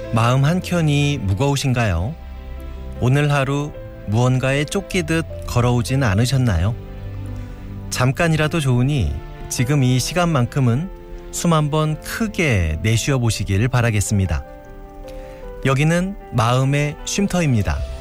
마음 한켠이 무거우신가요? 오늘 하루 무언가에 쫓기듯 걸어오진 않으셨나요? 잠깐이라도 좋으니 지금 이 시간만큼은 숨 한번 크게 내쉬어 보시길 바라겠습니다. 여기는 마음의 쉼터입니다.